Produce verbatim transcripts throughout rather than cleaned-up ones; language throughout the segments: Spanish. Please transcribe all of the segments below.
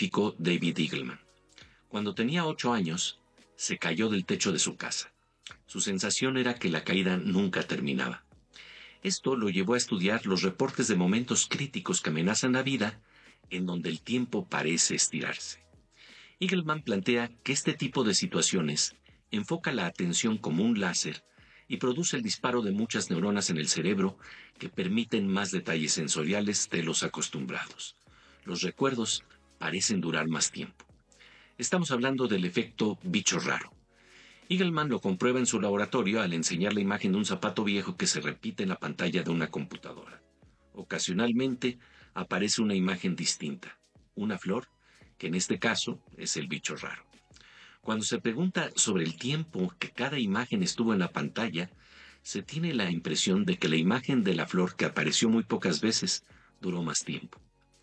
científico David Eagleman. Cuando tenía ocho años, se cayó del techo de su casa. Su sensación era que la caída nunca terminaba. Esto lo llevó a estudiar los reportes de momentos críticos que amenazan la vida, en donde el tiempo parece estirarse. Eagleman plantea que este tipo de situaciones enfoca la atención como un láser y produce el disparo de muchas neuronas en el cerebro que permiten más detalles sensoriales de los acostumbrados. Los recuerdos parecen durar más tiempo. Estamos hablando del efecto bicho raro. Eagleman lo comprueba en su laboratorio al enseñar la imagen de un zapato viejo que se repite en la pantalla de una computadora. Ocasionalmente aparece una imagen distinta, una flor, que en este caso es el bicho raro. Cuando se pregunta sobre el tiempo que cada imagen estuvo en la pantalla, se tiene la impresión de que la imagen de la flor, que apareció muy pocas veces, duró más tiempo.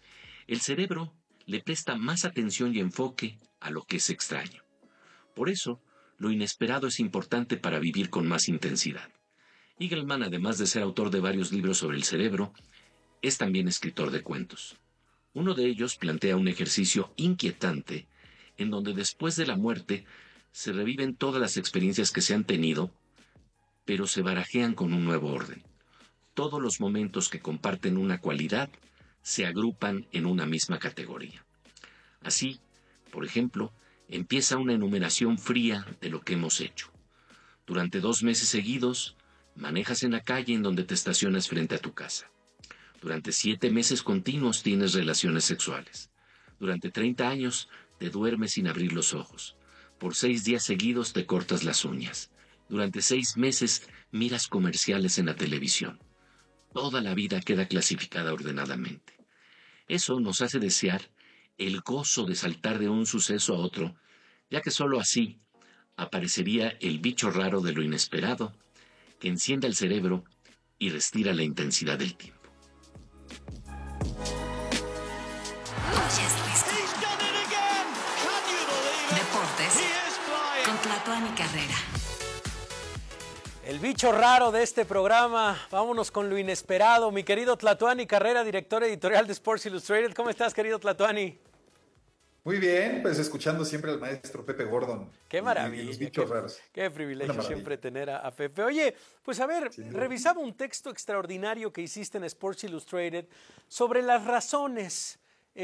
El cerebro le presta más atención y enfoque a lo que es extraño. Por eso, lo inesperado es importante para vivir con más intensidad. Eagleman, además de ser autor de varios libros sobre el cerebro, es también escritor de cuentos. Uno de ellos plantea un ejercicio inquietante en donde después de la muerte se reviven todas las experiencias que se han tenido, pero se barajean con un nuevo orden. Todos los momentos que comparten una cualidad se agrupan en una misma categoría. Así, por ejemplo, empieza una enumeración fría de lo que hemos hecho. Durante dos meses seguidos, manejas en la calle en donde te estacionas frente a tu casa. Durante siete meses continuos tienes relaciones sexuales. Durante treinta años te duermes sin abrir los ojos. Por seis días seguidos te cortas las uñas. Durante seis meses miras comerciales en la televisión. Toda la vida queda clasificada ordenadamente. Eso nos hace desear el gozo de saltar de un suceso a otro, ya que sólo así aparecería el bicho raro de lo inesperado, que enciende el cerebro y restira la intensidad del tiempo. Deportes con Tlatuani Carrera. El bicho raro de este programa. Vámonos con lo inesperado. Mi querido Tlatuani Carrera, director editorial de Sports Illustrated. ¿Cómo estás, querido Tlatuani? Muy bien, pues escuchando siempre al maestro Pepe Gordon. Qué maravilla. Y, y los bichos qué, raros. Qué privilegio siempre tener a, a Pepe. Oye, pues a ver, sí, revisaba un texto extraordinario que hiciste en Sports Illustrated sobre las razones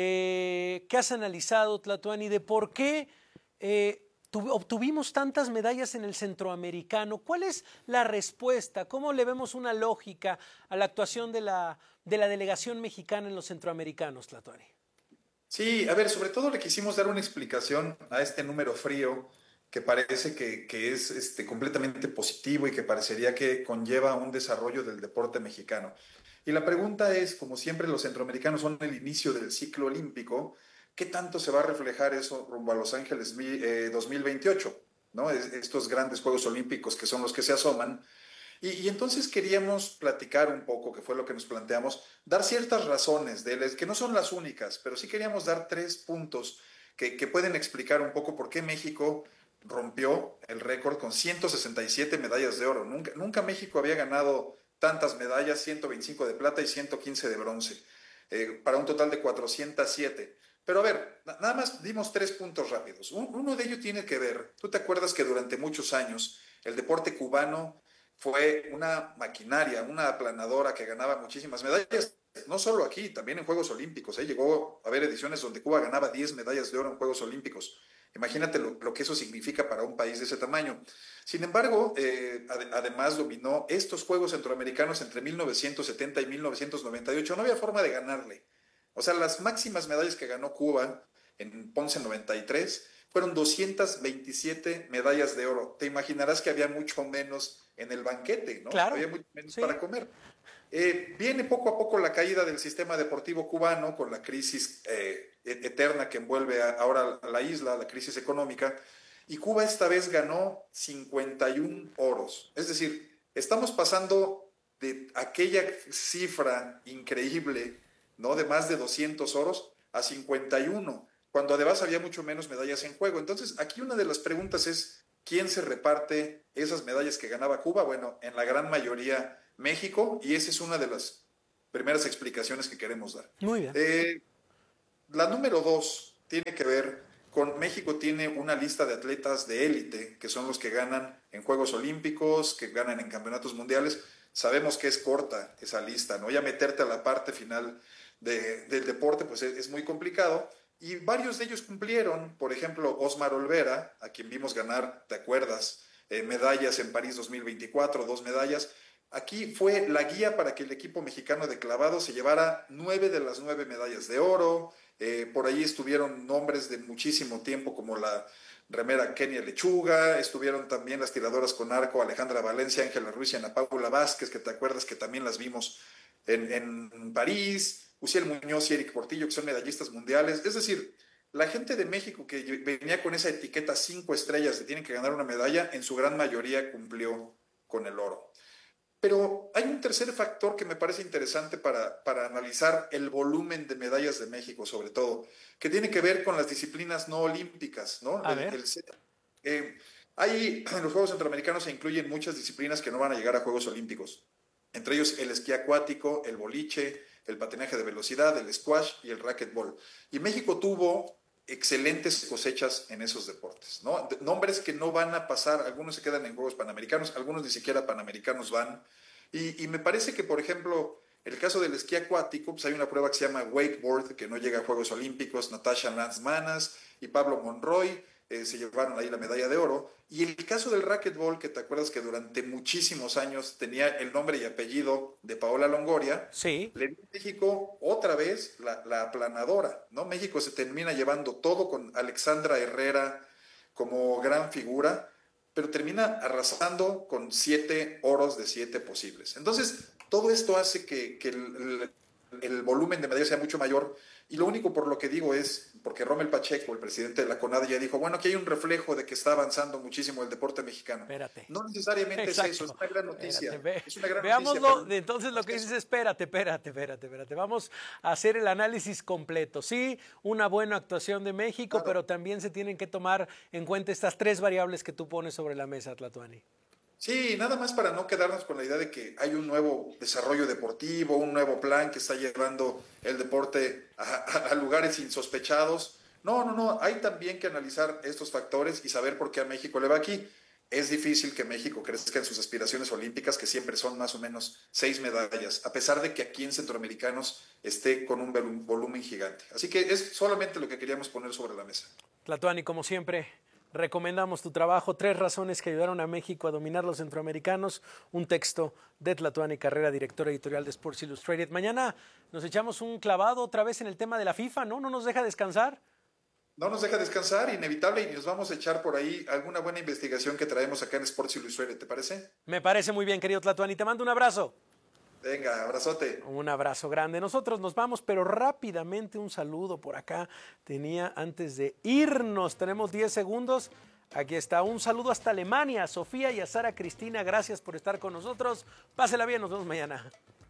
eh, que has analizado, Tlatuani, de por qué eh, tu, obtuvimos tantas medallas en el centroamericano. ¿Cuál es la respuesta? ¿Cómo le vemos una lógica a la actuación de la, de la delegación mexicana en los centroamericanos, Tlatuani? Sí, a ver, sobre todo le quisimos dar una explicación a este número frío que parece que, que es este, completamente positivo y que parecería que conlleva un desarrollo del deporte mexicano. Y la pregunta es, como siempre los centroamericanos son el inicio del ciclo olímpico, ¿qué tanto se va a reflejar eso rumbo a Los Ángeles eh, dos mil veintiocho? ¿No? Estos grandes Juegos Olímpicos que son los que se asoman. Y, y entonces queríamos platicar un poco, que fue lo que nos planteamos, dar ciertas razones de él, que no son las únicas, pero sí queríamos dar tres puntos que, que pueden explicar un poco por qué México rompió el récord con ciento sesenta y siete medallas de oro. Nunca, nunca México había ganado tantas medallas, ciento veinticinco de plata y ciento quince de bronce, eh, para un total de cuatrocientos siete. Pero a ver, nada más dimos tres puntos rápidos. Uno de ellos tiene que ver, tú te acuerdas que durante muchos años el deporte cubano fue una maquinaria, una aplanadora que ganaba muchísimas medallas, no solo aquí, también en Juegos Olímpicos, ¿eh? Llegó a haber ediciones donde Cuba ganaba diez medallas de oro en Juegos Olímpicos. Imagínate lo, lo que eso significa para un país de ese tamaño. Sin embargo, eh, ad, además dominó estos Juegos Centroamericanos entre mil novecientos setenta y mil novecientos noventa y ocho. No había forma de ganarle. O sea, las máximas medallas que ganó Cuba en Ponce noventa y tres fueron doscientas veintisiete medallas de oro. Te imaginarás que había mucho menos en el banquete, ¿no? Claro, había mucho menos sí. para comer. Eh, viene poco a poco la caída del sistema deportivo cubano con la crisis eh, eterna que envuelve a, ahora a la isla, la crisis económica, y Cuba esta vez ganó cincuenta y uno oros. Es decir, estamos pasando de aquella cifra increíble, ¿no?, de más de doscientos oros a cincuenta y uno, cuando además había mucho menos medallas en juego. Entonces, aquí una de las preguntas es, ¿quién se reparte esas medallas que ganaba Cuba? Bueno, en la gran mayoría México, y esa es una de las primeras explicaciones que queremos dar. Muy bien. Eh, la número dos, tiene que ver con México tiene una lista de atletas de élite, que son los que ganan en Juegos Olímpicos, que ganan en campeonatos mundiales. Sabemos que es corta esa lista, ¿no? Ya meterte a la parte final de, del deporte, pues es, es muy complicado. Y varios de ellos cumplieron, por ejemplo, Osmar Olvera, a quien vimos ganar, ¿te acuerdas? Eh, medallas en París dos mil veinticuatro, dos medallas. Aquí fue la guía para que el equipo mexicano de clavado se llevara nueve de las nueve medallas de oro. Eh, por ahí estuvieron nombres de muchísimo tiempo como la remera Kenia Lechuga, estuvieron también las tiradoras con arco Alejandra Valencia, Ángela Ruiz y Ana Paula Vázquez, que te acuerdas que también las vimos en, en París, Uciel Muñoz y Eric Portillo, que son medallistas mundiales. Es decir, la gente de México que venía con esa etiqueta cinco estrellas de tienen que ganar una medalla, en su gran mayoría cumplió con el oro. Pero hay un tercer factor que me parece interesante para, para analizar el volumen de medallas de México, sobre todo, que tiene que ver con las disciplinas no olímpicas, ¿no? A el, ver. el, eh, hay, en los Juegos Centroamericanos se incluyen muchas disciplinas que no van a llegar a Juegos Olímpicos, entre ellos el esquí acuático, el boliche, el patinaje de velocidad, el squash y el racquetball. Y México tuvo excelentes cosechas en esos deportes, ¿no? Nombres que no van a pasar, algunos se quedan en Juegos Panamericanos, algunos ni siquiera Panamericanos van, y, y me parece que, por ejemplo, el caso del esquí acuático, pues hay una prueba que se llama wakeboard, que no llega a Juegos Olímpicos, Natasha Lance-Manas y Pablo Monroy eh, se llevaron ahí la medalla de oro, y el caso del racquetball, que te acuerdas que durante muchísimos años tenía el nombre y apellido de Paola Longoria, sí, le dio a México otra vez la, la aplanadora, ¿no? México se termina llevando todo con Alexandra Herrera como gran figura, pero termina arrasando con siete oros de siete posibles. Entonces, todo esto hace que, que el, el, el volumen de medallas sea mucho mayor, y lo único por lo que digo es, porque Rommel Pacheco, el presidente de la CONADE, ya dijo, bueno, aquí hay un reflejo de que está avanzando muchísimo el deporte mexicano. Espérate. No necesariamente Exacto. es eso, es una gran noticia. Espérate, ve, es una gran veámoslo, noticia, pero, entonces lo que dices, espérate, espérate, espérate, espérate. Vamos a hacer el análisis completo. Sí, una buena actuación de México, claro, pero también se tienen que tomar en cuenta estas tres variables que tú pones sobre la mesa, Tlatuani. Sí, nada más para no quedarnos con la idea de que hay un nuevo desarrollo deportivo, un nuevo plan que está llevando el deporte a, a, a lugares insospechados. No, no, no, hay también que analizar estos factores y saber por qué a México le va aquí. Es difícil que México crezca en sus aspiraciones olímpicas, que siempre son más o menos seis medallas, a pesar de que aquí en Centroamericanos esté con un volumen gigante. Así que es solamente lo que queríamos poner sobre la mesa. Tlatuani, como siempre, recomendamos tu trabajo, Tres razones que ayudaron a México a dominar los centroamericanos, un texto de Tlatuani Carrera, directora editorial de Sports Illustrated. Mañana nos echamos un clavado otra vez en el tema de la FIFA, ¿no? ¿No nos deja descansar? No nos deja descansar, inevitable, y nos vamos a echar por ahí alguna buena investigación que traemos acá en Sports Illustrated, ¿te parece? Me parece muy bien, querido Tlatuani. Te mando un abrazo. Venga, abrazote. Un abrazo grande. Nosotros nos vamos, pero rápidamente un saludo por acá. Tenía antes de irnos, tenemos diez segundos. Aquí está, un saludo hasta Alemania. Sofía y a Sara Cristina, gracias por estar con nosotros. Pásela bien, nos vemos mañana.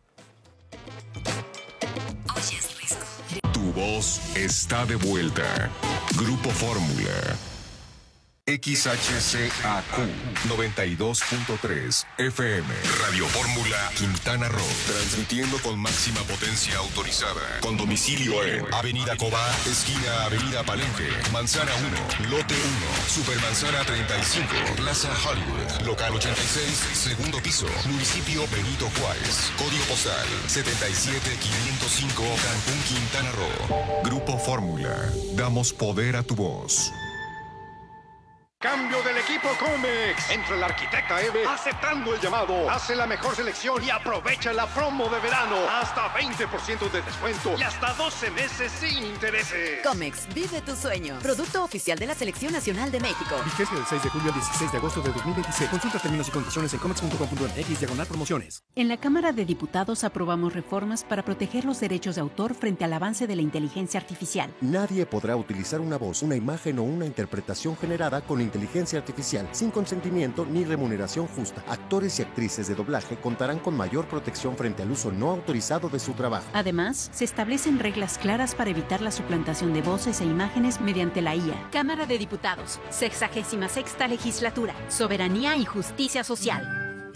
Oyes Risco. Tu voz está de vuelta. Grupo Fórmula. X H C A Q noventa y dos punto tres F M. Radio Fórmula Quintana Roo. Transmitiendo con máxima potencia autorizada. Con domicilio en Avenida Cobá, esquina Avenida Palenque, Manzana uno, Lote uno, Supermanzana treinta y cinco, Plaza Hollywood, Local ochenta y seis, segundo piso, Municipio Benito Juárez. Código postal setenta y siete quinientos cinco, Cancún, Quintana Roo. Grupo Fórmula. Damos poder a tu voz. Cambio del equipo Comex. Entra el arquitecta Eve aceptando el llamado. Hace la mejor selección y aprovecha la promo de verano. Hasta veinte por ciento de descuento y hasta doce meses sin intereses. Comex, vive tu sueño. Producto oficial de la Selección Nacional de México. Vigencia del seis de julio al dieciséis de agosto de dos mil veintiséis. Consulta términos y condiciones en comex punto com punto m x diagonal promociones. En la Cámara de Diputados aprobamos reformas para proteger los derechos de autor frente al avance de la inteligencia artificial. Nadie podrá utilizar una voz, una imagen o una interpretación generada con inteligencia artificial sin consentimiento ni remuneración justa. Actores y actrices de doblaje contarán con mayor protección frente al uso no autorizado de su trabajo. Además, se establecen reglas claras para evitar la suplantación de voces e imágenes mediante la I A. Cámara de Diputados, sexagésima sexta legislatura, soberanía y justicia social.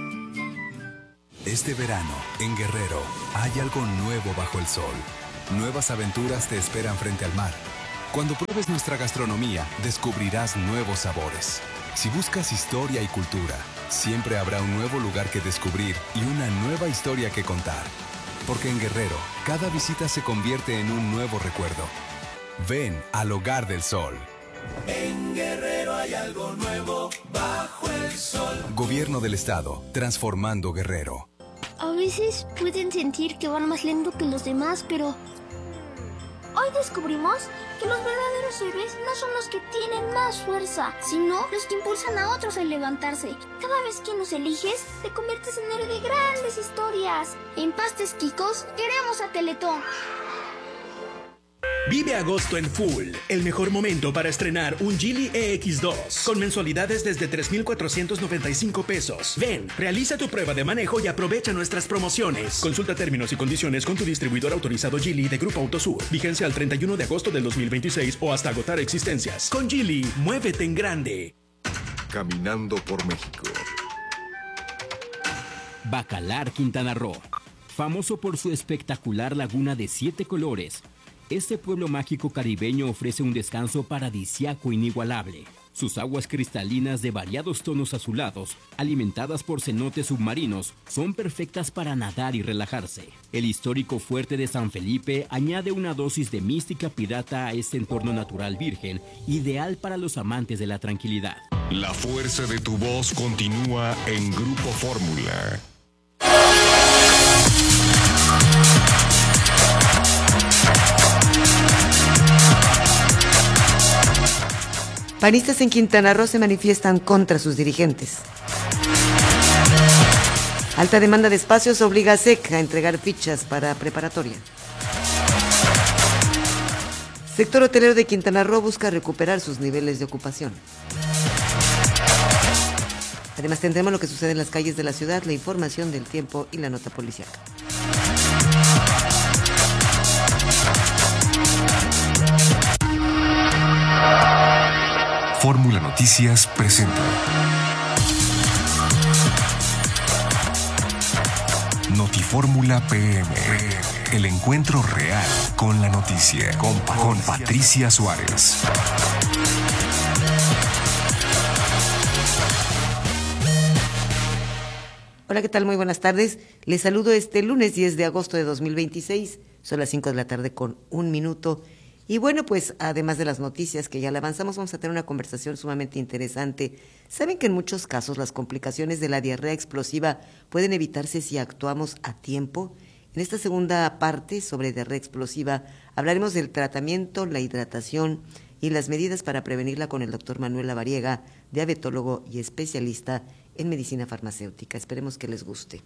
Este verano, en Guerrero, hay algo nuevo bajo el sol. Nuevas aventuras te esperan frente al mar. Cuando pruebes nuestra gastronomía, descubrirás nuevos sabores. Si buscas historia y cultura, siempre habrá un nuevo lugar que descubrir y una nueva historia que contar. Porque en Guerrero, cada visita se convierte en un nuevo recuerdo. Ven al Hogar del Sol. En Guerrero hay algo nuevo bajo el sol. Gobierno del Estado, transformando Guerrero. A veces pueden sentir que van más lento que los demás, pero hoy descubrimos que los verdaderos héroes no son los que tienen más fuerza, sino los que impulsan a otros a levantarse. Cada vez que nos eliges, te conviertes en héroe de grandes historias. En Pastes Quicos, queremos a Teletón. Vive agosto en full, el mejor momento para estrenar un Geely E X dos, con mensualidades desde tres mil cuatrocientos noventa y cinco pesos. Ven, realiza tu prueba de manejo y aprovecha nuestras promociones. Consulta términos y condiciones con tu distribuidor autorizado Geely de Grupo Autosur. Vigencia al treinta y uno de agosto del dos mil veintiséis o hasta agotar existencias. Con Geely, muévete en grande. Caminando por México. Bacalar, Quintana Roo. Famoso por su espectacular laguna de siete colores, este pueblo mágico caribeño ofrece un descanso paradisíaco inigualable. Sus aguas cristalinas de variados tonos azulados, alimentadas por cenotes submarinos, son perfectas para nadar y relajarse. El histórico fuerte de San Felipe añade una dosis de mística pirata a este entorno natural virgen, ideal para los amantes de la tranquilidad. La fuerza de tu voz continúa en Grupo Fórmula. Panistas en Quintana Roo se manifiestan contra sus dirigentes. Alta demanda de espacios obliga a S E C a entregar fichas para preparatoria. Sector hotelero de Quintana Roo busca recuperar sus niveles de ocupación. Además tendremos lo que sucede en las calles de la ciudad, la información del tiempo y la nota policiaca. Fórmula Noticias presenta Notifórmula P M, el encuentro real con la noticia, con, con Patricia Suárez. Hola, ¿qué tal? Muy buenas tardes. Les saludo este lunes diez de agosto de dos mil veintiséis. Son las cinco de la tarde con un minuto. Y bueno, pues además de las noticias que ya le avanzamos, vamos a tener una conversación sumamente interesante. ¿Saben que en muchos casos las complicaciones de la diarrea explosiva pueden evitarse si actuamos a tiempo? En esta segunda parte sobre diarrea explosiva hablaremos del tratamiento, la hidratación y las medidas para prevenirla con el doctor Manuel Lavariega, diabetólogo y especialista en medicina farmacéutica. Esperemos que les guste.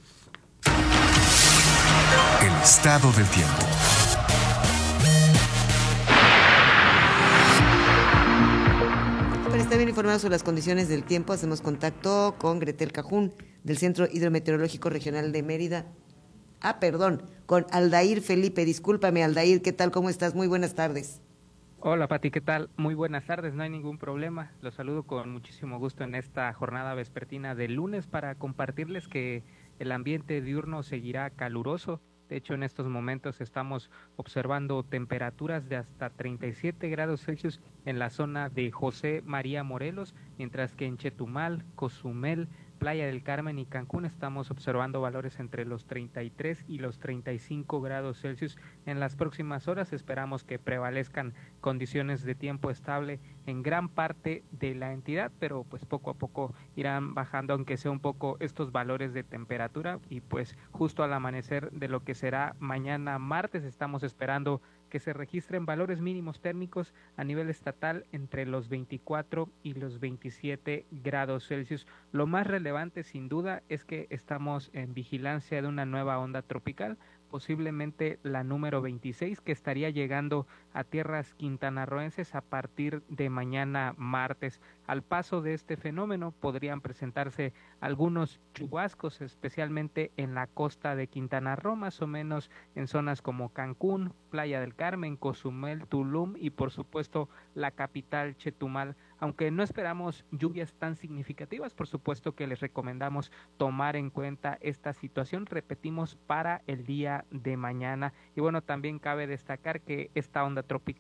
El estado del tiempo. Para estar bien informados sobre las condiciones del tiempo, hacemos contacto con Gretel Cajún, del Centro Hidrometeorológico Regional de Mérida. Ah, perdón, con Aldair Felipe. Discúlpame, Aldair, ¿qué tal? ¿Cómo estás? Muy buenas tardes. Hola, Pati, ¿qué tal? Muy buenas tardes, no hay ningún problema. Los saludo con muchísimo gusto en esta jornada vespertina del lunes para compartirles que el ambiente diurno seguirá caluroso. De hecho, en estos momentos estamos observando temperaturas de hasta treinta y siete grados Celsius en la zona de José María Morelos, mientras que en Chetumal, Cozumel, Playa del Carmen y Cancún estamos observando valores entre los treinta y tres y los treinta y cinco grados Celsius. En las próximas horas esperamos que prevalezcan condiciones de tiempo estable en gran parte de la entidad, pero pues poco a poco irán bajando, aunque sea un poco, estos valores de temperatura. Y pues justo al amanecer de lo que será mañana martes estamos esperando que se registren valores mínimos térmicos a nivel estatal entre los veinticuatro y los veintisiete grados Celsius. Lo más relevante sin duda es que estamos en vigilancia de una nueva onda tropical, posiblemente la número veintiséis, que estaría llegando a tierras quintanarroenses a partir de mañana martes. Al paso de este fenómeno podrían presentarse algunos chubascos, especialmente en la costa de Quintana Roo, más o menos en zonas como Cancún, Playa del Carmen, Cozumel, Tulum y por supuesto la capital Chetumal. Aunque no esperamos lluvias tan significativas, por supuesto que les recomendamos tomar en cuenta esta situación, repetimos, para el día de mañana. Y bueno, también cabe destacar que esta onda tropical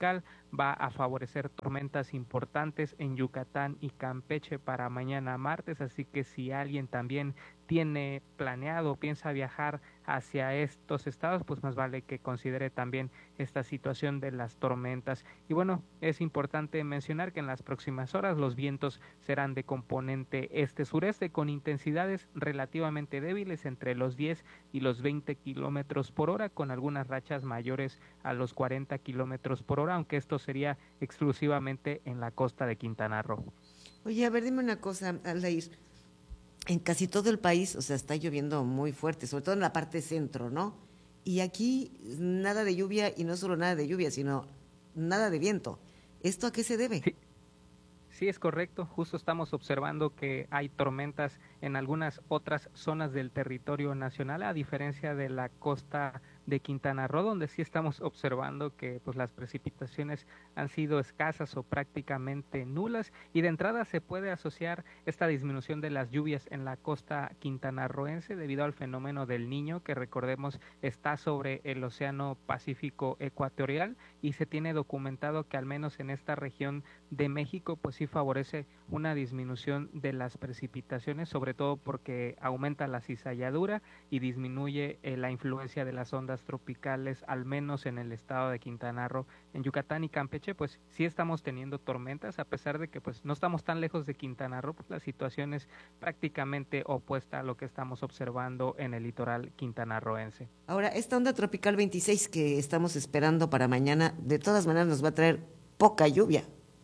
va a favorecer tormentas importantes en Yucatán y Campeche para mañana martes, así que si alguien también tiene planeado, piensa viajar hacia estos estados, pues más vale que considere también esta situación de las tormentas. Y bueno, es importante mencionar que en las próximas horas los vientos serán de componente este-sureste con intensidades relativamente débiles entre los diez y los veinte kilómetros por hora, con algunas rachas mayores a los cuarenta kilómetros por hora, aunque esto sería exclusivamente en la costa de Quintana Roo. Oye, a ver, dime una cosa, Aldair. En casi todo el país, o sea, está lloviendo muy fuerte, sobre todo en la parte centro, ¿no? Y aquí nada de lluvia, y no solo nada de lluvia, sino nada de viento. ¿Esto a qué se debe? Sí. Sí, es correcto. Justo estamos observando que hay tormentas en algunas otras zonas del territorio nacional, a diferencia de la costa de Quintana Roo, donde sí estamos observando que pues las precipitaciones han sido escasas o prácticamente nulas, y de entrada se puede asociar esta disminución de las lluvias en la costa quintanarroense debido al fenómeno del Niño, que recordemos está sobre el Océano Pacífico ecuatorial, y se tiene documentado que al menos en esta región de México pues sí favorece una disminución de las precipitaciones, sobre todo porque aumenta la cizalladura y disminuye eh, la influencia de las ondas tropicales, al menos en el estado de Quintana Roo. En Yucatán y Campeche pues sí estamos teniendo tormentas, a pesar de que pues no estamos tan lejos de Quintana Roo, pues la situación es prácticamente opuesta a lo que estamos observando en el litoral quintanarroense. Ahora, esta onda tropical veintiséis que estamos esperando para mañana, de todas maneras nos va a traer poca lluvia.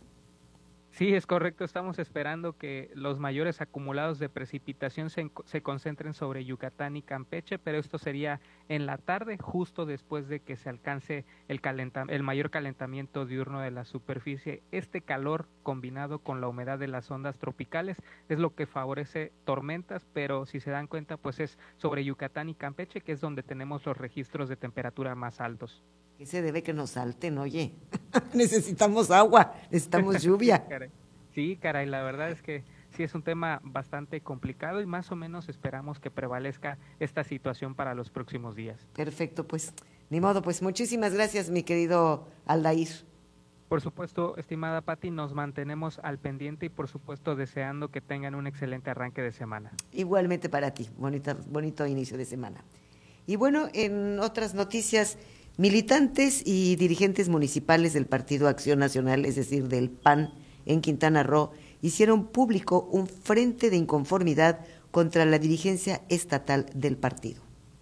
Sí, es correcto. Estamos esperando que los mayores acumulados de precipitación se, se concentren sobre Yucatán y Campeche, pero esto sería en la tarde, justo después de que se alcance el, calenta, el mayor calentamiento diurno de la superficie. Este calor, combinado con la humedad de las ondas tropicales, es lo que favorece tormentas, pero si se dan cuenta, pues es sobre Yucatán y Campeche, que es donde tenemos los registros de temperatura más altos. ¿Qué se debe que nos salten, oye? Necesitamos agua, necesitamos lluvia. Sí, caray, la verdad es que sí es un tema bastante complicado y más o menos esperamos que prevalezca esta situación para los próximos días. Perfecto, pues, ni modo, pues muchísimas gracias, mi querido Aldair. Por supuesto, estimada Pati, nos mantenemos al pendiente y por supuesto deseando que tengan un excelente arranque de semana. Igualmente para ti, bonita, bonito inicio de semana. Y bueno, en otras noticias, militantes y dirigentes municipales del Partido Acción Nacional, es decir, del P A N, en Quintana Roo, hicieron público un frente de inconformidad contra la dirigencia estatal del partido.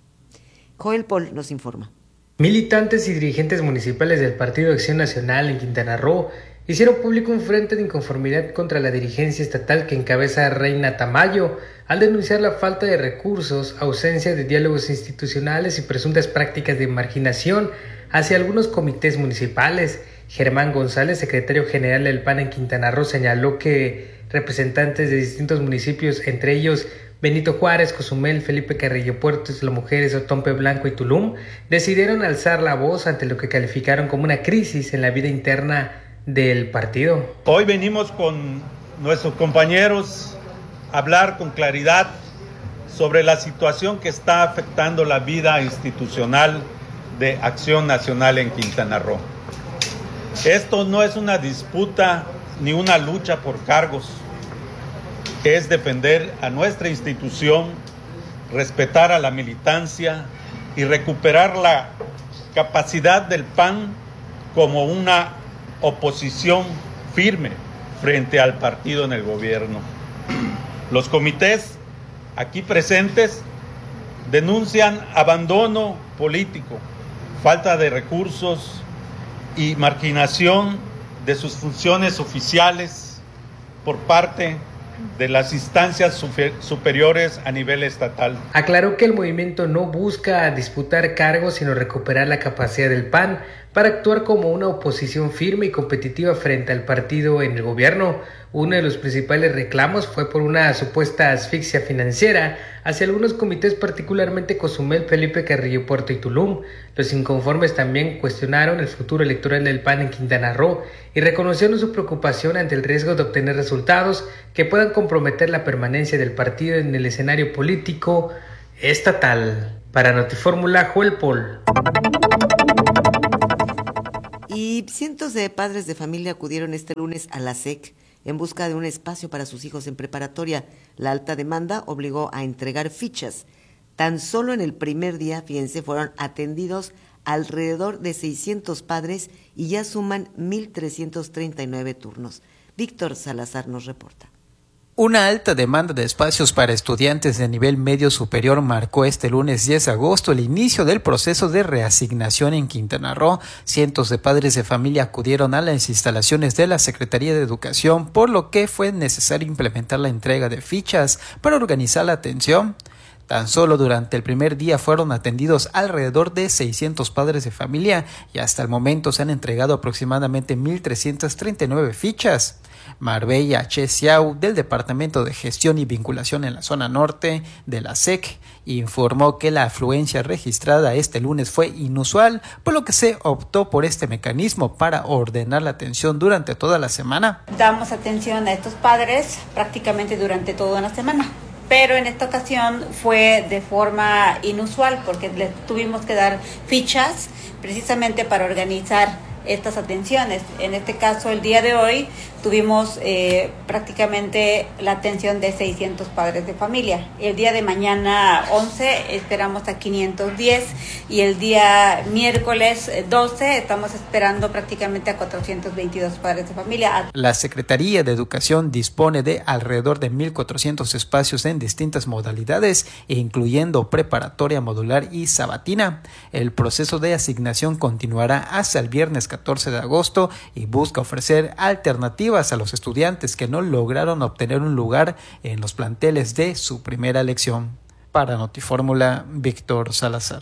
Joel Paul nos informa. Militantes y dirigentes municipales del Partido Acción Nacional en Quintana Roo hicieron público un frente de inconformidad contra la dirigencia estatal que encabeza Reina Tamayo, al denunciar la falta de recursos, ausencia de diálogos institucionales y presuntas prácticas de marginación hacia algunos comités municipales. Germán González, secretario general del P A N en Quintana Roo, señaló que representantes de distintos municipios, entre ellos Benito Juárez, Cozumel, Felipe Carrillo Puerto, Isla Mujeres, Otompe Blanco y Tulum, decidieron alzar la voz ante lo que calificaron como una crisis en la vida interna del partido. Hoy venimos con nuestros compañeros a hablar con claridad sobre la situación que está afectando la vida institucional de Acción Nacional en Quintana Roo. Esto no es una disputa ni una lucha por cargos, es defender a nuestra institución, respetar a la militancia y recuperar la capacidad del P A N como una oposición firme frente al partido en el gobierno. Los comités aquí presentes denuncian abandono político, falta de recursos y marginación de sus funciones oficiales por parte de las instancias super, superiores a nivel estatal. Aclaró que el movimiento no busca disputar cargos, sino recuperar la capacidad del P A N para actuar como una oposición firme y competitiva frente al partido en el gobierno. Uno de los principales reclamos fue por una supuesta asfixia financiera hacia algunos comités, particularmente Cozumel, Felipe Carrillo Puerto y Tulum. Los inconformes también cuestionaron el futuro electoral del P A N en Quintana Roo y reconocieron su preocupación ante el riesgo de obtener resultados que puedan comprometer la permanencia del partido en el escenario político estatal. Para Notifórmula, Joel Paul. Y cientos de padres de familia acudieron este lunes a la S E C en busca de un espacio para sus hijos en preparatoria. La alta demanda obligó a entregar fichas. Tan solo en el primer día, fíjense, fueron atendidos alrededor de seiscientos padres y ya suman mil trescientos treinta y nueve turnos. Víctor Salazar nos reporta. Una alta demanda de espacios para estudiantes de nivel medio superior marcó este lunes diez de agosto el inicio del proceso de reasignación en Quintana Roo. Cientos de padres de familia acudieron a las instalaciones de la Secretaría de Educación, por lo que fue necesario implementar la entrega de fichas para organizar la atención. Tan solo durante el primer día fueron atendidos alrededor de seiscientos padres de familia y hasta el momento se han entregado aproximadamente mil trescientas treinta y nueve fichas. Marbella Chesiau, del Departamento de Gestión y Vinculación en la zona norte de la S E C, informó que la afluencia registrada este lunes fue inusual, por lo que se optó por este mecanismo para ordenar la atención durante toda la semana. Damos atención a estos padres prácticamente durante toda una semana, pero en esta ocasión fue de forma inusual porque les tuvimos que dar fichas precisamente para organizar estas atenciones. En este caso, el día de hoy tuvimos eh, prácticamente la atención de seiscientos padres de familia. El día de mañana once esperamos a quinientos diez y el día miércoles doce estamos esperando prácticamente a cuatrocientos veintidós padres de familia. La Secretaría de Educación dispone de alrededor de mil cuatrocientos espacios en distintas modalidades, incluyendo preparatoria modular y sabatina. El proceso de asignación continuará hasta el viernes catorce de agosto y busca ofrecer alternativas a los estudiantes que no lograron obtener un lugar en los planteles de su primera elección. Para Notifórmula, Víctor Salazar.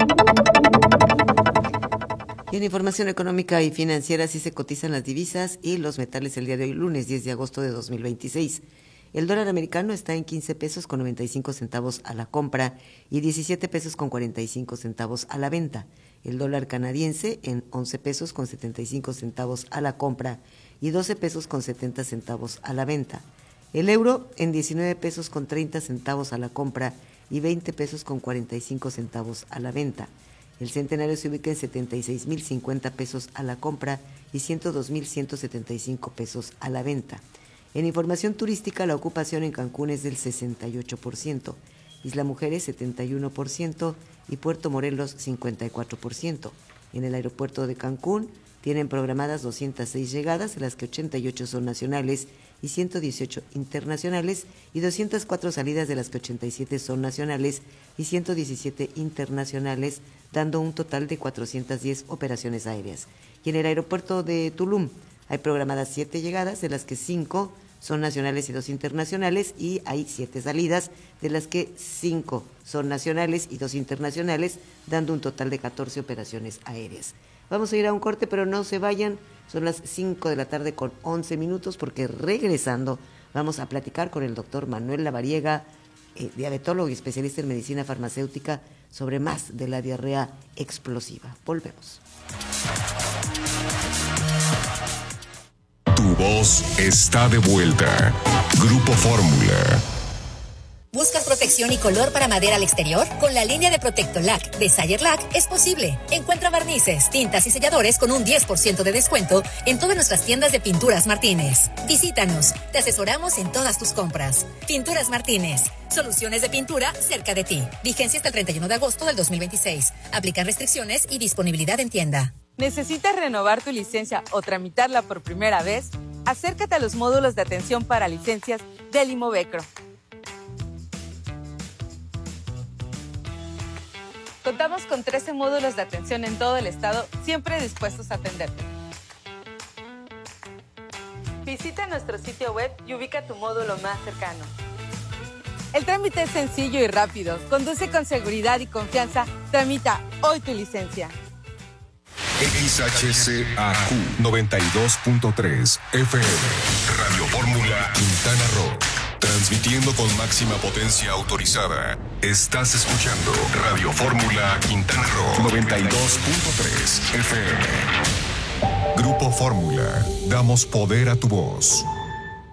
Y en información económica y financiera sí se cotizan las divisas y los metales el día de hoy, lunes diez de agosto de dos mil veintiséis. El dólar americano está en quince pesos con noventa y cinco centavos a la compra y diecisiete pesos con cuarenta y cinco centavos a la venta. El dólar canadiense en once pesos con setenta y cinco centavos a la compra y doce pesos con setenta centavos a la venta. El euro en diecinueve pesos con treinta centavos a la compra y veinte pesos con cuarenta y cinco centavos a la venta. El centenario se ubica en setenta y seis mil cincuenta pesos a la compra y ciento dos mil ciento setenta y cinco pesos a la venta. En información turística, la ocupación en Cancún es del sesenta y ocho por ciento, Isla Mujeres setenta y uno por ciento y Puerto Morelos cincuenta y cuatro por ciento. En el aeropuerto de Cancún tienen programadas doscientas seis llegadas, de las que ochenta y ocho son nacionales y ciento dieciocho internacionales, y doscientas cuatro salidas, de las que ochenta y siete son nacionales y ciento diecisiete internacionales, dando un total de cuatrocientas diez operaciones aéreas. Y en el aeropuerto de Tulum hay programadas siete llegadas, de las que cinco son nacionales y dos internacionales, y hay siete salidas, de las que cinco son nacionales y dos internacionales, dando un total de catorce operaciones aéreas. Vamos a ir a un corte, pero no se vayan, son las cinco de la tarde con once minutos, porque regresando vamos a platicar con el doctor Manuel Lavariega, eh, diabetólogo y especialista en medicina farmacéutica, sobre más de la diarrea explosiva. Volvemos. Tu voz está de vuelta. Grupo Fórmula. ¿Buscas protección y color para madera al exterior? Con la línea de Protectolac de Sayerlac es posible. Encuentra barnices, tintas y selladores con un diez por ciento de descuento en todas nuestras tiendas de Pinturas Martínez. Visítanos, te asesoramos en todas tus compras. Pinturas Martínez, soluciones de pintura cerca de ti. Vigencia hasta el treinta y uno de agosto del dos mil veintiséis. Aplican restricciones y disponibilidad en tienda. ¿Necesitas renovar tu licencia o tramitarla por primera vez? Acércate a los módulos de atención para licencias del Imovecro. Contamos con trece módulos de atención en todo el estado, siempre dispuestos a atenderte. Visita nuestro sitio web y ubica tu módulo más cercano. El trámite es sencillo y rápido. Conduce con seguridad y confianza. Tramita hoy tu licencia. X H C A Q noventa y dos punto tres F M, Radio Fórmula Quintana Roo. Transmitiendo con máxima potencia autorizada. Estás escuchando Radio Fórmula Quintana Roo noventa y dos punto tres F M. Grupo Fórmula. Damos poder a tu voz.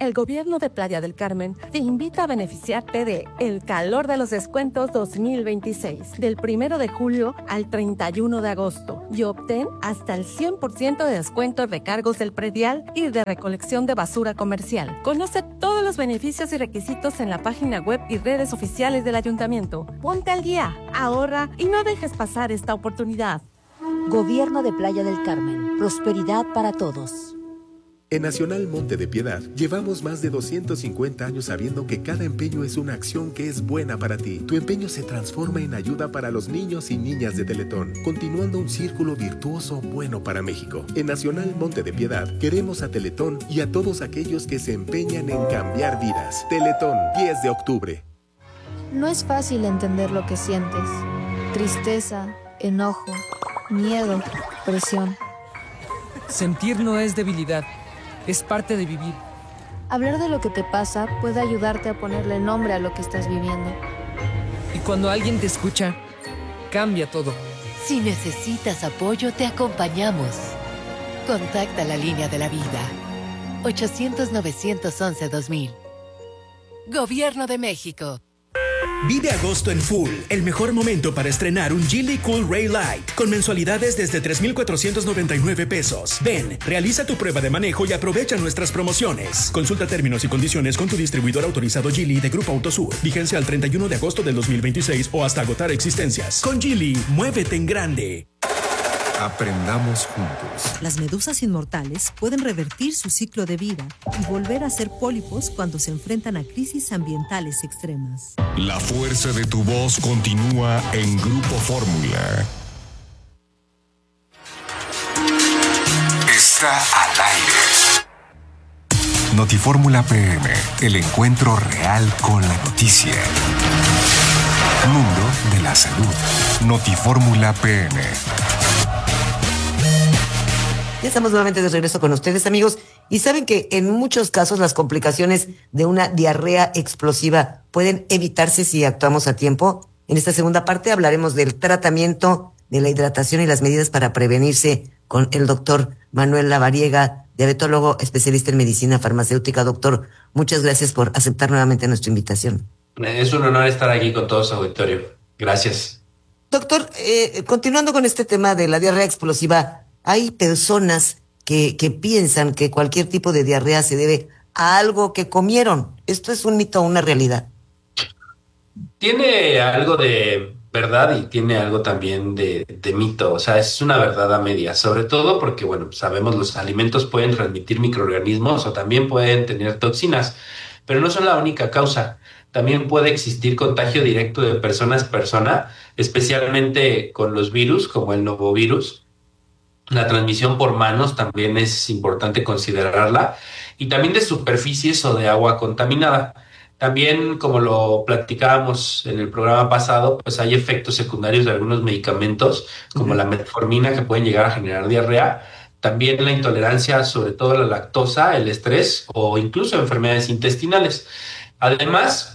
El gobierno de Playa del Carmen te invita a beneficiarte de El Calor de los Descuentos dos mil veintiséis, del primero de julio al treinta y uno de agosto, y obtén hasta el cien por ciento de descuento en recargos del predial y de recolección de basura comercial. Conoce todos los beneficios y requisitos en la página web y redes oficiales del ayuntamiento. Ponte al día, ahorra y no dejes pasar esta oportunidad. Gobierno de Playa del Carmen. Prosperidad para todos. En Nacional Monte de Piedad llevamos más de doscientos cincuenta años sabiendo que cada empeño es una acción que es buena para ti. Tu empeño se transforma en ayuda para los niños y niñas de Teletón, continuando un círculo virtuoso bueno para México. En Nacional Monte de Piedad queremos a Teletón y a todos aquellos que se empeñan en cambiar vidas. Teletón, diez de octubre. No es fácil entender lo que sientes. Tristeza, enojo, miedo, presión. Sentir no es debilidad. Es parte de vivir. Hablar de lo que te pasa puede ayudarte a ponerle nombre a lo que estás viviendo. Y cuando alguien te escucha, cambia todo. Si necesitas apoyo, te acompañamos. Contacta la línea de la vida. ochocientos, novecientos once, dos mil. Gobierno de México. Vive agosto en full, el mejor momento para estrenar un Geely Cool Ray Light con mensualidades desde tres mil cuatrocientos noventa y nueve pesos. Ven, realiza tu prueba de manejo y aprovecha nuestras promociones. Consulta términos y condiciones con tu distribuidor autorizado Geely de Grupo Autosur. Vigencia al treinta y uno de agosto del dos mil veintiséis o hasta agotar existencias. Con Geely, muévete en grande. Aprendamos juntos. Las medusas inmortales pueden revertir su ciclo de vida y volver a ser pólipos cuando se enfrentan a crisis ambientales extremas. La fuerza de tu voz continúa en Grupo Fórmula. Está al aire. Notifórmula P M, el encuentro real con la noticia. Mundo de la salud. Notifórmula P M. Ya estamos nuevamente de regreso con ustedes, amigos, y saben que en muchos casos las complicaciones de una diarrea explosiva pueden evitarse si actuamos a tiempo. En esta segunda parte hablaremos del tratamiento, de la hidratación y las medidas para prevenirse con el doctor Manuel Lavariega, diabetólogo especialista en medicina farmacéutica. Doctor, muchas gracias por aceptar nuevamente nuestra invitación. Es un honor estar aquí con todo su auditorio. Gracias. Doctor, eh, continuando con este tema de la diarrea explosiva, hay personas que, que piensan que cualquier tipo de diarrea se debe a algo que comieron. ¿Esto es un mito o una realidad? Tiene algo de verdad y tiene algo también de, de mito. O sea, es una verdad a medias, sobre todo porque, bueno, sabemos los alimentos pueden transmitir microorganismos o también pueden tener toxinas, pero no son la única causa. También puede existir contagio directo de persona a persona, especialmente con los virus, como el novovirus. La transmisión por manos también es importante considerarla, y también de superficies o de agua contaminada. También, como lo platicábamos en el programa pasado, pues hay efectos secundarios de algunos medicamentos, como uh-huh. la metformina, que pueden llegar a generar diarrea. También la intolerancia, sobre todo a la lactosa, el estrés o incluso enfermedades intestinales. Además,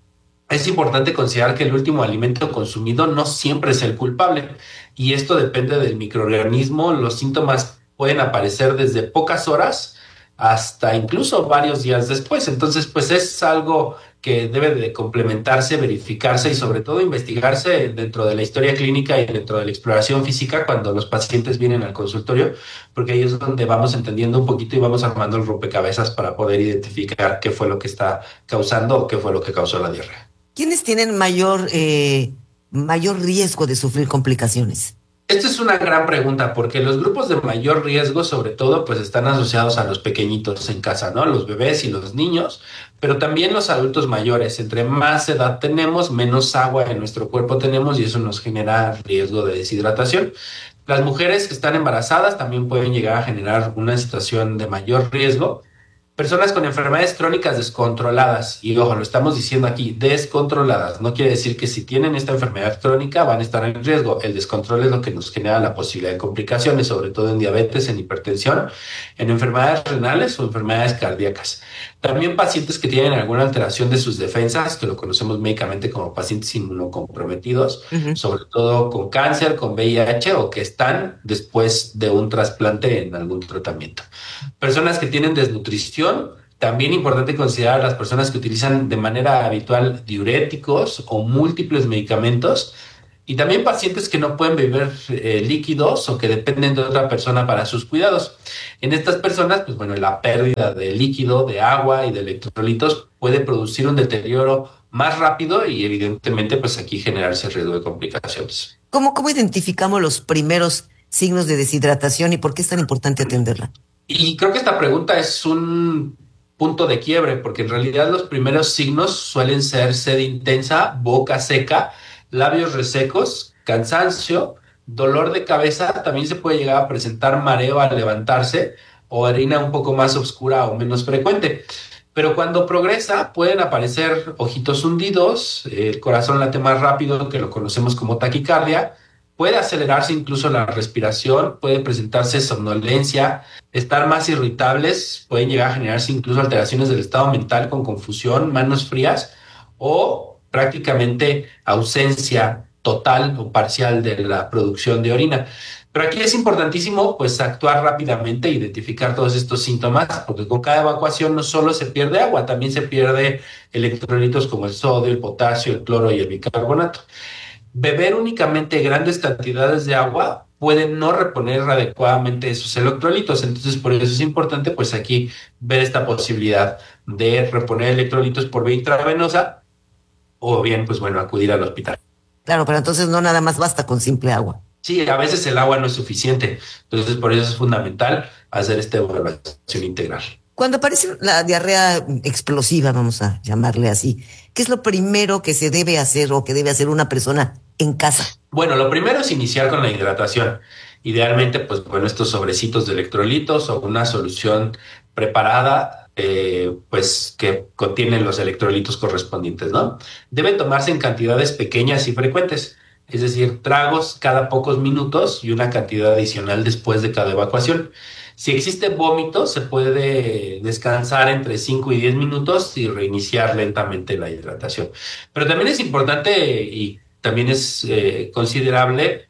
es importante considerar que el último alimento consumido no siempre es el culpable, y esto depende del microorganismo. Los síntomas pueden aparecer desde pocas horas hasta incluso varios días después. Entonces, pues es algo que debe de complementarse, verificarse y sobre todo investigarse dentro de la historia clínica y dentro de la exploración física cuando los pacientes vienen al consultorio, porque ahí es donde vamos entendiendo un poquito y vamos armando el rompecabezas para poder identificar qué fue lo que está causando o qué fue lo que causó la diarrea. ¿Quiénes tienen mayor, eh, mayor riesgo de sufrir complicaciones? Esta es una gran pregunta, porque los grupos de mayor riesgo, sobre todo, pues están asociados a los pequeñitos en casa, ¿no? Los bebés y los niños, pero también los adultos mayores. Entre más edad tenemos, menos agua en nuestro cuerpo tenemos, y eso nos genera riesgo de deshidratación. Las mujeres que están embarazadas también pueden llegar a generar una situación de mayor riesgo. Personas con enfermedades crónicas descontroladas, y ojo, lo estamos diciendo aquí, descontroladas. No quiere decir que si tienen esta enfermedad crónica van a estar en riesgo. El descontrol es lo que nos genera la posibilidad de complicaciones, sobre todo en diabetes, en hipertensión, en enfermedades renales o enfermedades cardíacas. También pacientes que tienen alguna alteración de sus defensas, que lo conocemos médicamente como pacientes inmunocomprometidos, uh-huh. sobre todo con cáncer, con V I H o que están después de un trasplante en algún tratamiento. Personas que tienen desnutrición, También importante considerar a las personas que utilizan de manera habitual diuréticos o múltiples medicamentos, y también pacientes que no pueden beber eh, líquidos o que dependen de otra persona para sus cuidados. En estas personas, pues bueno, la pérdida de líquido, de agua y de electrolitos puede producir un deterioro más rápido y evidentemente pues aquí generarse riesgo de complicaciones. ¿Cómo, cómo identificamos los primeros signos de deshidratación y por qué es tan importante atenderla? Y creo que esta pregunta es un punto de quiebre, porque en realidad los primeros signos suelen ser sed intensa, boca seca, labios resecos, cansancio, dolor de cabeza. También se puede llegar a presentar mareo al levantarse o orina un poco más oscura o menos frecuente. Pero cuando progresa pueden aparecer ojitos hundidos, el corazón late más rápido, que lo conocemos como taquicardia, puede acelerarse incluso la respiración, puede presentarse somnolencia, estar más irritables, pueden llegar a generarse incluso alteraciones del estado mental con confusión, manos frías o prácticamente ausencia total o parcial de la producción de orina. Pero aquí es importantísimo pues actuar rápidamente, identificar todos estos síntomas, porque con cada evacuación no solo se pierde agua, también se pierde electrolitos como el sodio, el potasio, el cloro y el bicarbonato. Beber únicamente grandes cantidades de agua puede no reponer adecuadamente esos electrolitos, entonces por eso es importante pues aquí ver esta posibilidad de reponer electrolitos por vía intravenosa o bien pues bueno acudir al hospital. Claro, pero entonces no nada más basta con simple agua. Sí, a veces el agua no es suficiente, entonces por eso es fundamental hacer esta evaluación integral. Cuando aparece la diarrea explosiva, vamos a llamarle así, ¿qué es lo primero que se debe hacer o que debe hacer una persona en casa? Bueno, lo primero es iniciar con la hidratación. Idealmente, pues bueno, estos sobrecitos de electrolitos o una solución preparada, eh, pues que contienen los electrolitos correspondientes, ¿no? Deben tomarse en cantidades pequeñas y frecuentes, es decir, tragos cada pocos minutos y una cantidad adicional después de cada evacuación. Si existe vómito, se puede descansar entre cinco y diez minutos y reiniciar lentamente la hidratación. Pero también es importante y también es eh, considerable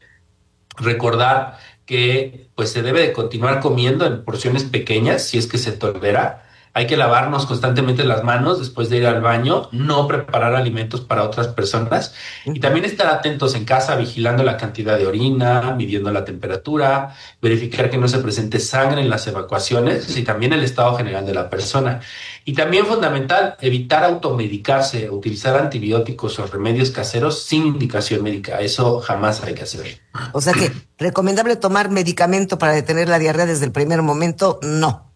recordar que pues, se debe de continuar comiendo en porciones pequeñas si es que se tolera. Hay que lavarnos constantemente las manos después de ir al baño, no preparar alimentos para otras personas y también estar atentos en casa, vigilando la cantidad de orina, midiendo la temperatura, verificar que no se presente sangre en las evacuaciones y también el estado general de la persona. Y también fundamental, evitar automedicarse, utilizar antibióticos o remedios caseros sin indicación médica. Eso jamás hay que hacer. O sea que, ¿recomendable tomar medicamento para detener la diarrea desde el primer momento? No.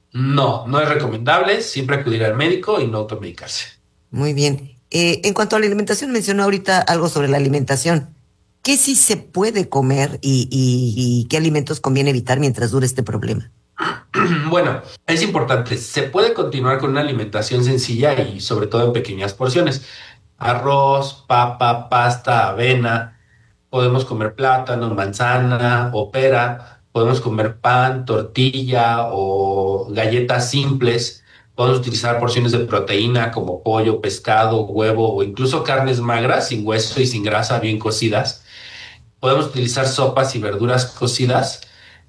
No, no es recomendable, siempre acudir al médico y no automedicarse. Muy bien. Eh, en cuanto a la alimentación, mencionó ahorita algo sobre la alimentación. ¿Qué sí se puede comer y, y, y qué alimentos conviene evitar mientras dure este problema? Bueno, es importante. Se puede continuar con una alimentación sencilla y sobre todo en pequeñas porciones. Arroz, papa, pasta, avena. Podemos comer plátano, manzana o pera. Podemos comer pan, tortilla o galletas simples. Podemos utilizar porciones de proteína como pollo, pescado, huevo o incluso carnes magras, sin hueso y sin grasa, bien cocidas. Podemos utilizar sopas y verduras cocidas.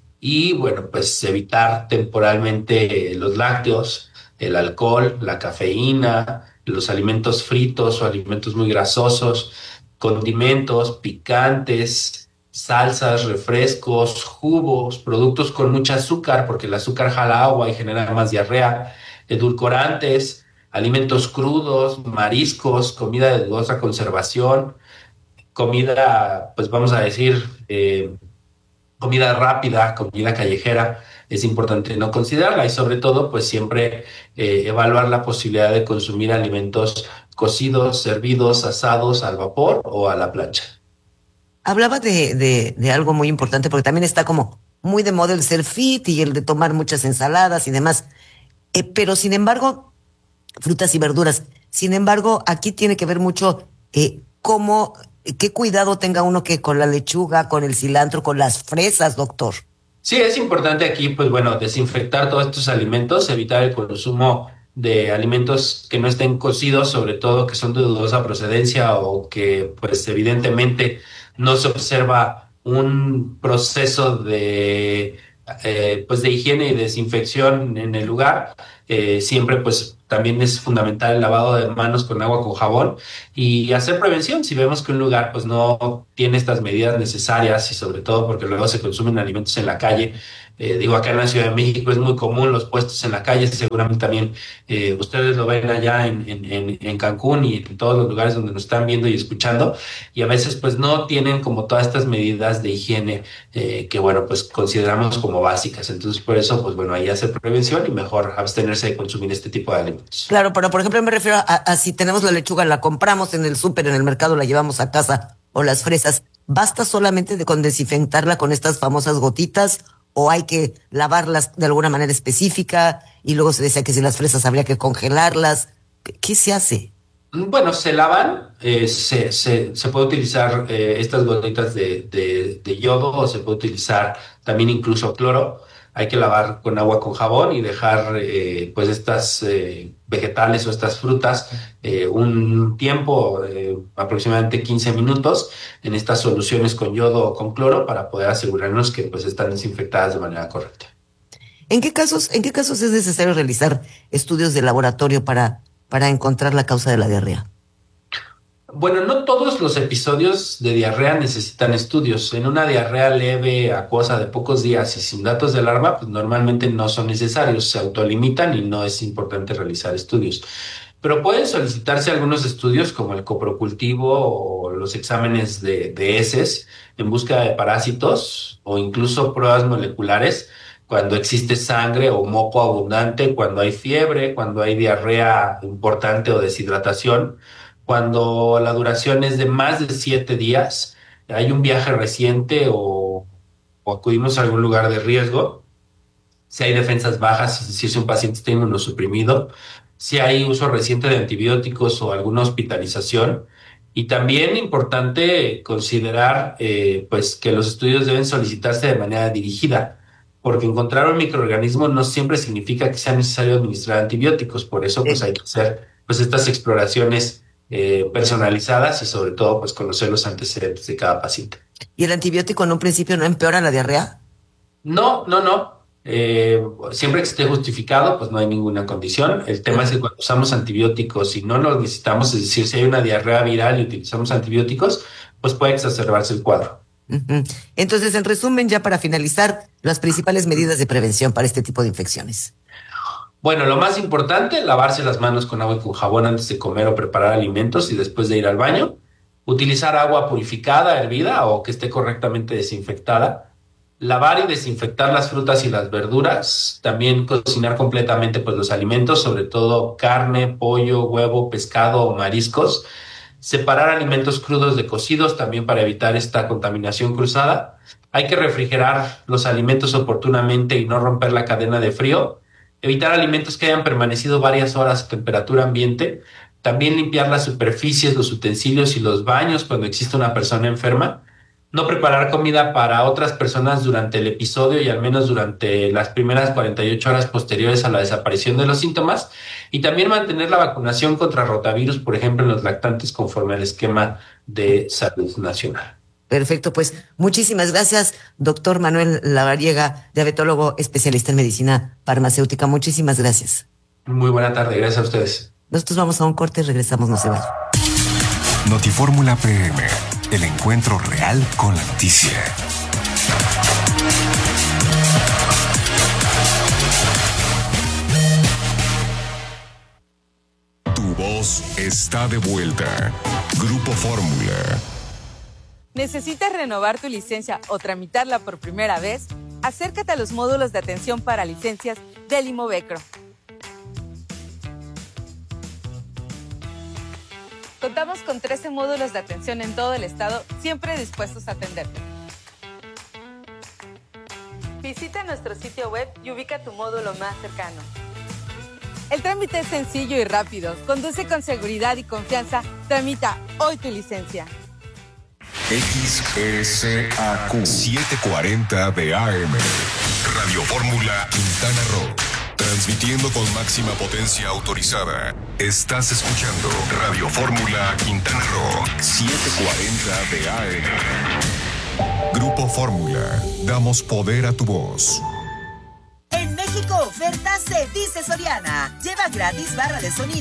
Y bueno, pues evitar temporalmente los lácteos, el alcohol, la cafeína, los alimentos fritos o alimentos muy grasosos, condimentos, picantes, salsas, refrescos, jugos, productos con mucho azúcar, porque el azúcar jala agua y genera más diarrea, edulcorantes, alimentos crudos, mariscos, comida de dudosa conservación, comida, pues vamos a decir, eh, comida rápida, comida callejera, es importante no considerarla y sobre todo, pues siempre eh, evaluar la posibilidad de consumir alimentos cocidos, servidos, asados al vapor o a la plancha. Hablaba de, de, de algo muy importante, porque también está como muy de moda el ser fit y el de tomar muchas ensaladas y demás. Eh, pero sin embargo, frutas y verduras. Sin embargo, aquí tiene que ver mucho eh, cómo, qué cuidado tenga uno que con la lechuga, con el cilantro, con las fresas, doctor. Sí, es importante aquí, pues bueno, desinfectar todos estos alimentos, evitar el consumo de alimentos que no estén cocidos, sobre todo que son de dudosa procedencia o que, pues evidentemente, no se observa un proceso de eh, pues de higiene y desinfección en el lugar. Eh, siempre pues también es fundamental el lavado de manos con agua con jabón y hacer prevención si vemos que un lugar pues no tiene estas medidas necesarias y sobre todo porque luego se consumen alimentos en la calle. Eh, digo, acá en la Ciudad de México es muy común los puestos en la calle, seguramente también eh, ustedes lo ven allá en, en, en Cancún y en todos los lugares donde nos están viendo y escuchando, y a veces pues no tienen como todas estas medidas de higiene eh, que bueno, pues consideramos como básicas. Entonces por eso pues bueno, ahí hacer prevención y mejor abstenerse de consumir este tipo de alimentos. Claro, pero por ejemplo me refiero a, a si tenemos la lechuga, la compramos en el súper, en el mercado, la llevamos a casa, o las fresas, ¿basta solamente de con desinfectarla con estas famosas gotitas o hay que lavarlas de alguna manera específica? Y luego se decía que si las fresas habría que congelarlas. ¿Qué se hace? Bueno, se lavan, eh, se, se, se puede utilizar eh, estas gotitas de, de, de yodo, o se puede utilizar también incluso cloro. Hay que lavar con agua con jabón y dejar eh, pues estas eh, vegetales o estas frutas eh, un tiempo, eh, aproximadamente quince minutos, en estas soluciones con yodo o con cloro para poder asegurarnos que pues están desinfectadas de manera correcta. ¿En qué casos, en qué casos es necesario realizar estudios de laboratorio para, para encontrar la causa de la diarrea? Bueno, no todos los episodios de diarrea necesitan estudios. En una diarrea leve, acuosa de pocos días y sin datos de alarma, pues normalmente no son necesarios, se autolimitan y no es importante realizar estudios. Pero pueden solicitarse algunos estudios como el coprocultivo o los exámenes de, de heces en búsqueda de parásitos o incluso pruebas moleculares cuando existe sangre o moco abundante, cuando hay fiebre, cuando hay diarrea importante o deshidratación, cuando la duración es de más de siete días, hay un viaje reciente o, o acudimos a algún lugar de riesgo, si hay defensas bajas, es decir, si un paciente está inmunosuprimido, si hay uso reciente de antibióticos o alguna hospitalización. Y también importante considerar eh, pues que los estudios deben solicitarse de manera dirigida, porque encontrar un microorganismo no siempre significa que sea necesario administrar antibióticos. Por eso pues hay que hacer pues estas exploraciones Eh, personalizadas y sobre todo pues conocer los antecedentes de cada paciente. ¿Y el antibiótico en un principio no empeora la diarrea? No, no, no. Eh, siempre que esté justificado, pues no hay ninguna condición. El tema es que cuando usamos antibióticos y no los necesitamos, es decir, si hay una diarrea viral y utilizamos antibióticos, pues puede exacerbarse el cuadro. Uh-huh. Entonces, en resumen, ya para finalizar, las principales medidas de prevención para este tipo de infecciones. Bueno, lo más importante, lavarse las manos con agua y con jabón antes de comer o preparar alimentos y después de ir al baño. Utilizar agua purificada, hervida o que esté correctamente desinfectada. Lavar y desinfectar las frutas y las verduras. También cocinar completamente pues, los alimentos, sobre todo carne, pollo, huevo, pescado o mariscos. Separar alimentos crudos de cocidos también para evitar esta contaminación cruzada. Hay que refrigerar los alimentos oportunamente y no romper la cadena de frío. Evitar alimentos que hayan permanecido varias horas a temperatura ambiente. También limpiar las superficies, los utensilios y los baños cuando existe una persona enferma. No preparar comida para otras personas durante el episodio y al menos durante las primeras cuarenta y ocho horas posteriores a la desaparición de los síntomas. Y también mantener la vacunación contra rotavirus, por ejemplo, en los lactantes conforme al esquema de salud nacional. Perfecto, pues muchísimas gracias, doctor Manuel Lavariega, diabetólogo especialista en medicina farmacéutica. Muchísimas gracias. Muy buena tarde, gracias a ustedes. Nosotros vamos a un corte y regresamos, no se vayan. Notifórmula P M, el encuentro real con la noticia. Tu voz está de vuelta. Grupo Fórmula. ¿Necesitas renovar tu licencia o tramitarla por primera vez? Acércate a los módulos de atención para licencias del Imovecro. Contamos con trece módulos de atención en todo el estado, siempre dispuestos a atenderte. Visita nuestro sitio web y ubica tu módulo más cercano. El trámite es sencillo y rápido. Conduce con seguridad y confianza. Tramita hoy tu licencia. X S A Q setecientos cuarenta de A M Radio Fórmula Quintana Roo. Transmitiendo con máxima potencia autorizada. Estás escuchando Radio Fórmula Quintana Roo setecientos cuarenta de A M. Grupo Fórmula. Damos poder a tu voz. oferta se dice Soriana. Lleva gratis barra de sonido